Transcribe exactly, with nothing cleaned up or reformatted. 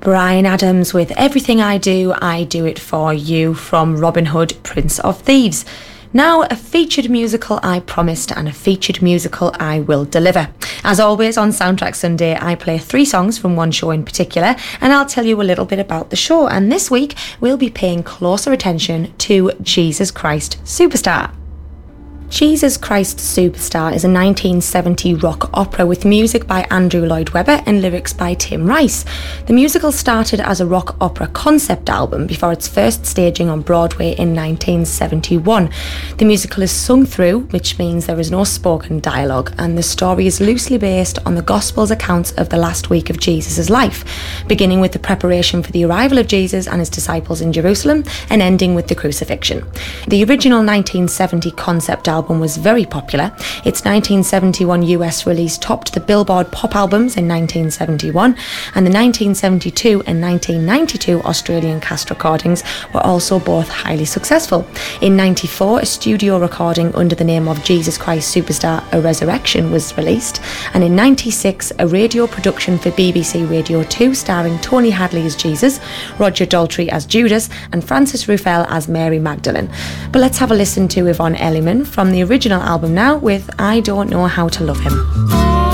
Bryan Adams with Everything I Do, I Do It For You from Robin Hood, Prince of Thieves. Now, a featured musical I promised and a featured musical I will deliver. As always, on Soundtrack Sunday, I play three songs from one show in particular, and I'll tell you a little bit about the show. And this week, we'll be paying closer attention to Jesus Christ Superstar. Jesus Christ Superstar is a nineteen seventy rock opera with music by Andrew Lloyd Webber and lyrics by Tim Rice. The musical started as a rock opera concept album before its first staging on Broadway in nineteen seventy-one. The musical is sung through, which means there is no spoken dialogue, and the story is loosely based on the Gospel's accounts of the last week of Jesus' life, beginning with the preparation for the arrival of Jesus and his disciples in Jerusalem and ending with the crucifixion. The original nineteen seventy concept album album was very popular. Its nineteen seventy-one U S release topped the Billboard Pop Albums in nineteen seventy-one, and the nineteen seventy-two and nineteen ninety-two Australian cast recordings were also both highly successful. In ninety-four, a studio recording under the name of Jesus Christ Superstar, A Resurrection was released, and in ninety-six, a radio production for B B C Radio two starring Tony Hadley as Jesus, Roger Daltrey as Judas, and Frances Ruffelle as Mary Magdalene. But let's have a listen to Yvonne Elliman from the original album now with I Don't Know How to Love Him.